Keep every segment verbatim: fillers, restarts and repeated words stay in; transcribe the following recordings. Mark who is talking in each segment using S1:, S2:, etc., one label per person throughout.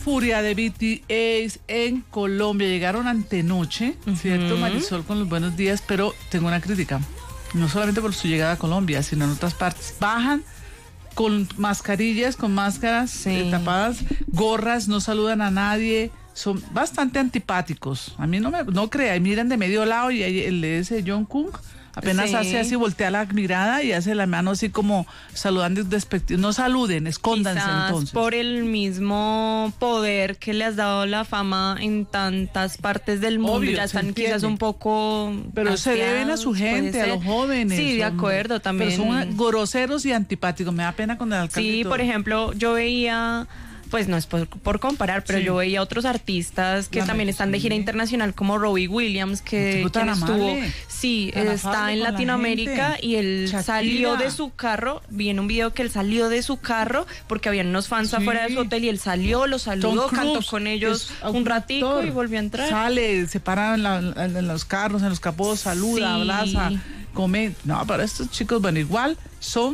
S1: furia de B T S en Colombia. Llegaron antenoche, uh-huh. ¿cierto, Marisol? Con los buenos días, pero tengo una crítica. No solamente por su llegada a Colombia, sino en otras partes. Bajan con mascarillas, con máscaras sí. eh, tapadas, gorras, no saludan a nadie. Son bastante antipáticos. A mí no me no crea, y miran de medio lado y el de ese Jungkook apenas sí. hace así, voltea la mirada y hace la mano así como saludando despectivo. No saluden, escóndanse. Quizás entonces.
S2: Por el mismo poder que le has dado la fama en tantas partes del mundo, obvio, ya están quizás un poco.
S1: Pero se deben a su gente, a los jóvenes.
S2: Sí, de acuerdo, también.
S1: Pero son groseros y antipáticos. Me da pena con el alcalde.
S2: Sí, por ejemplo, yo veía. Pues no es por, por comparar, pero sí. yo veía otros artistas que la también están de gira sí. internacional, como Robbie Williams, que quien estuvo, sí, está en Latinoamérica y él Shakira. Salió de su carro, vi en un video que él salió de su carro porque habían unos fans sí. afuera de su hotel y él salió, los saludó, cantó con ellos un ratico y volvió a entrar.
S1: Sale, se para en, la, en los carros, en los capós, saluda, sí. abraza, come. No, para estos chicos, bueno, igual son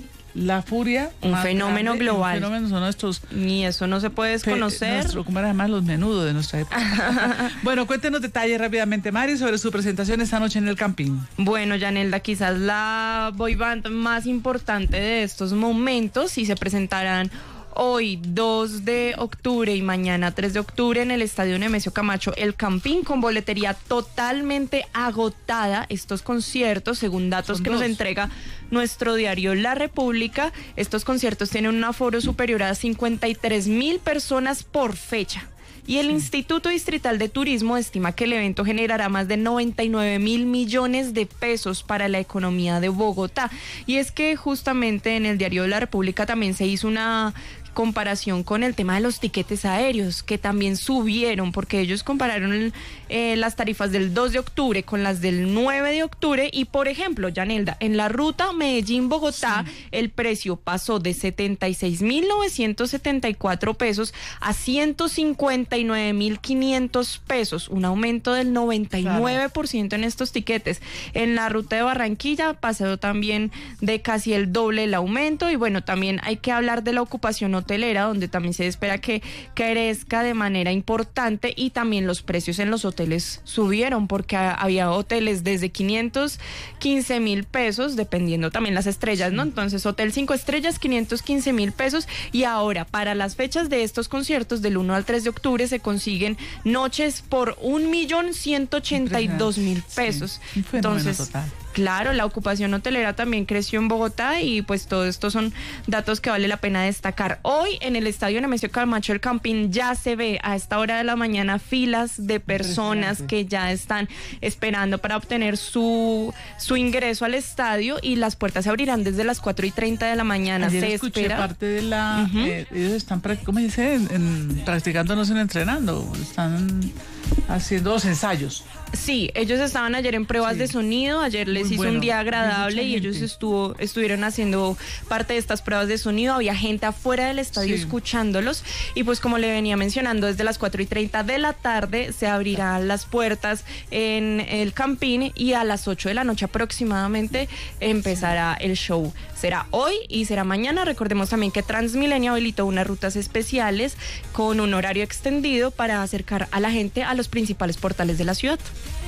S1: la furia.
S2: Un fenómeno grande, global.
S1: Un fenómeno son estos.
S2: Ni eso no se puede desconocer.
S1: Nuestro, como era además los menudos de nuestra época. Bueno, cuéntenos detalles rápidamente, Mari, sobre su presentación esta noche en el Campín.
S2: Bueno, Yanelda, quizás la boy band más importante de estos momentos, y se presentarán hoy dos de octubre y mañana tres de octubre en el Estadio Nemesio Camacho, el Campín, con boletería totalmente agotada. Estos conciertos, según datos Son que dos. nos entrega nuestro diario La República, estos conciertos tienen un aforo superior a cincuenta y tres mil personas por fecha. Y el sí. Instituto Distrital de Turismo estima que el evento generará más de noventa y nueve mil millones de pesos para la economía de Bogotá. Y es que justamente en el diario La República también se hizo una comparación con el tema de los tiquetes aéreos, que también subieron, porque ellos compararon eh, las tarifas del dos de octubre con las del nueve de octubre, y por ejemplo, Yanelda, en la ruta Medellín-Bogotá, sí. el precio pasó de setenta y seis mil novecientos setenta y cuatro pesos a ciento cincuenta y nueve mil quinientos pesos, un aumento del noventa y nueve por ciento claro. en estos tiquetes. En la ruta de Barranquilla pasó también de casi el doble el aumento, y bueno, también hay que hablar de la ocupación hotelera, donde también se espera que crezca de manera importante, y también los precios en los hoteles subieron, porque había hoteles desde quinientos quince mil pesos, dependiendo también las estrellas, ¿no? Entonces, hotel cinco estrellas, quinientos quince mil pesos, y ahora para las fechas de estos conciertos del uno al tres de octubre se consiguen noches por un millón ciento ochenta y dos mil pesos.
S1: Sí, un fenómeno
S2: Entonces,
S1: total.
S2: Claro, la ocupación hotelera también creció en Bogotá, y pues todo esto son datos que vale la pena destacar. Hoy en el Estadio Nemesio Camacho, el Campín, ya se ve a esta hora de la mañana filas de personas que ya están esperando para obtener su, su ingreso al estadio, y las puertas se abrirán desde las cuatro y treinta de la mañana.
S1: Ayer
S2: se
S1: escuché
S2: espera.
S1: parte de la... Uh-huh. eh, ellos están, ¿cómo dice? En, en, practicando, no sino entrenando. Están haciendo los ensayos.
S2: Sí, ellos estaban ayer en pruebas sí. de sonido, ayer les Muy hizo bueno. un día agradable y ellos estuvo, estuvieron haciendo parte de estas pruebas de sonido, había gente afuera del estadio sí. escuchándolos, y pues como le venía mencionando, desde las cuatro y treinta de la tarde se abrirán las puertas en el Campín, y a las ocho de la noche aproximadamente empezará el show. Será hoy y será mañana. Recordemos también que Transmilenio habilitó unas rutas especiales con un horario extendido para acercar a la gente a los principales portales de la ciudad.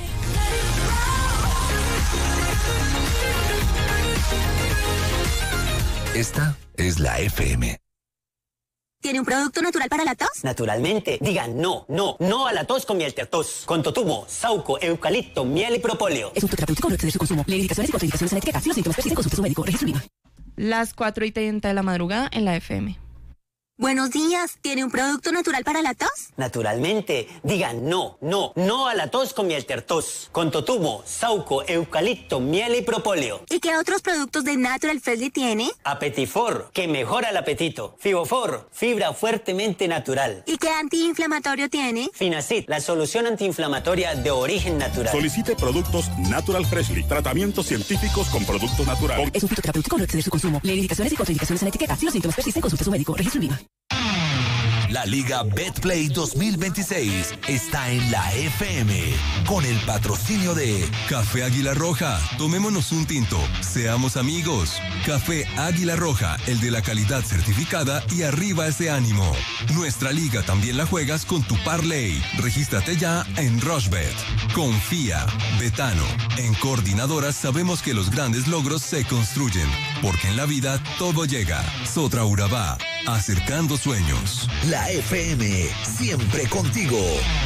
S3: Esta es la F M.
S4: ¿Tiene un producto natural para la tos?
S5: Naturalmente. Digan no, no, no a la tos con miel tertos. Con totumo, sauco, eucalipto, miel y propóleo.
S4: Es un terapéutico, no exceder su consumo. Lee indicaciones y contraindicaciones en la etiqueta. Si los síntomas persisten, consulte a su médico. Registro I V A.
S2: Las cuatro y treinta de la madrugada en la F M.
S4: Buenos días, ¿tiene un producto natural para la tos?
S5: Naturalmente. Digan no, no, no a la tos con miel tertos. Con totumo, sauco, eucalipto, miel y propóleo.
S4: ¿Y qué otros productos de Natural Freshly tiene?
S5: Apetifor, que mejora el apetito. Fibofor, fibra fuertemente natural.
S4: ¿Y qué antiinflamatorio tiene?
S5: Finacid, la solución antiinflamatoria de origen natural.
S6: Solicite productos Natural Freshly. Tratamientos científicos con productos naturales.
S4: Es un fitoterapéutico, no exceder su consumo. Lee indicaciones y contraindicaciones en la etiqueta. Si los síntomas persisten, consulte a su médico. Registro I V A.
S3: La Liga Betplay dos mil veintiséis está en la F M con el patrocinio de
S7: Café Águila Roja. Tomémonos un tinto. Seamos amigos. Café Águila Roja, el de la calidad certificada y arriba ese ánimo. Nuestra liga también la juegas con tu parlay. Regístrate ya en Rushbet. Confía. Betano. En Coordinadoras sabemos que los grandes logros se construyen, porque en la vida todo llega. Sotra Urabá. Acercando sueños.
S3: la F M, siempre contigo.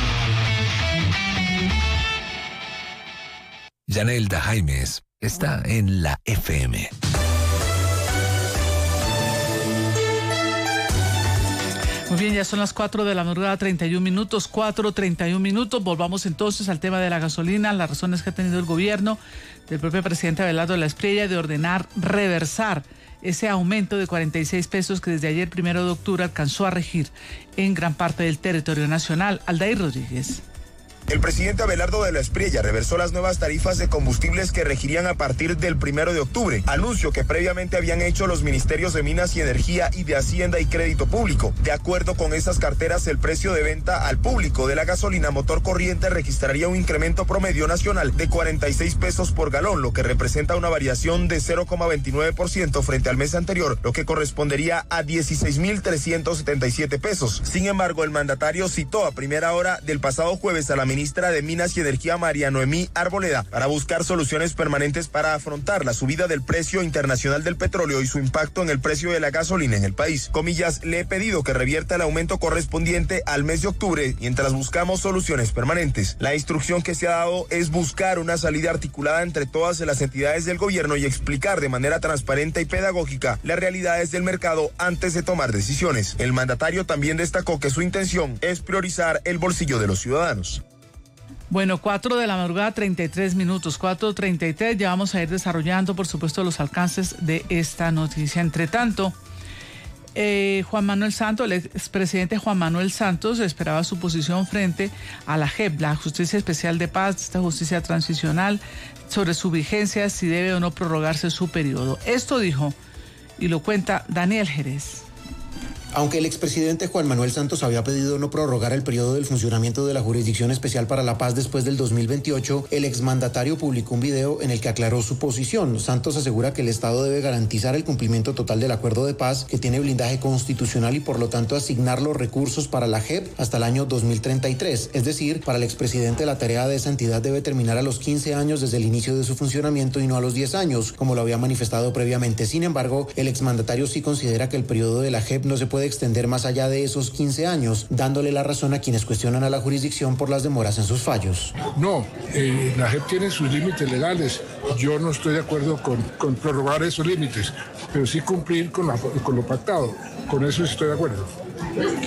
S3: Yanelda Jaimes está en la F M.
S1: Muy bien, ya son las cuatro de la madrugada, treinta y un minutos, cuatro, treinta y un minutos. Volvamos entonces al tema de la gasolina, las razones que ha tenido el gobierno del propio presidente Abelardo de la Espriella de ordenar reversar ese aumento de cuarenta y seis pesos que desde ayer, primero de octubre, alcanzó a regir en gran parte del territorio nacional. Aldair Rodríguez.
S8: El presidente Abelardo de la Espriella reversó las nuevas tarifas de combustibles que regirían a partir del primero de octubre, anuncio que previamente habían hecho los ministerios de Minas y Energía y de Hacienda y Crédito Público. De acuerdo con esas carteras, el precio de venta al público de la gasolina motor corriente registraría un incremento promedio nacional de cuarenta y seis pesos por galón, lo que representa una variación de cero coma veintinueve por ciento frente al mes anterior, lo que correspondería a dieciséis mil trescientos setenta y siete pesos. Sin embargo, el mandatario citó a primera hora del pasado jueves a la ministra de Minas y Energía, María Noemí Arboleda, para buscar soluciones permanentes para afrontar la subida del precio internacional del petróleo y su impacto en el precio de la gasolina en el país. Comillas, le he pedido que revierta el aumento correspondiente al mes de octubre mientras buscamos soluciones permanentes. La instrucción que se ha dado es buscar una salida articulada entre todas las entidades del gobierno y explicar de manera transparente y pedagógica las realidades del mercado antes de tomar decisiones. El mandatario también destacó que su intención es priorizar el bolsillo de los ciudadanos.
S1: Bueno, cuatro de la madrugada, treinta y tres minutos, cuatro treinta y tres, ya vamos a ir desarrollando, por supuesto, los alcances de esta noticia. Entre tanto, eh, Juan Manuel Santos, el expresidente Juan Manuel Santos, esperaba su posición frente a la J E P, la Justicia Especial de Paz, esta justicia transicional, sobre su vigencia, si debe o no prorrogarse su periodo. Esto dijo, y lo cuenta Daniel Jerez.
S9: Aunque el expresidente Juan Manuel Santos había pedido no prorrogar el periodo del funcionamiento de la Jurisdicción Especial para la Paz después del dos mil veintiocho, el exmandatario publicó un video en el que aclaró su posición. Santos asegura que el Estado debe garantizar el cumplimiento total del acuerdo de paz, que tiene blindaje constitucional y por lo tanto asignar los recursos para la J E P hasta el año dos mil treinta y tres. Es decir, para el expresidente la tarea de esa entidad debe terminar a los quince años desde el inicio de su funcionamiento y no a los diez años, como lo había manifestado previamente. Sin embargo, el exmandatario sí considera que el periodo de la J E P no se puede extender más allá de esos quince años, dándole la razón a quienes cuestionan a la jurisdicción por las demoras en sus fallos.
S10: No, eh, la J E P tiene sus límites legales. Yo no estoy de acuerdo con, con prorrogar esos límites, pero sí cumplir con, la, con lo pactado. Con eso estoy de acuerdo.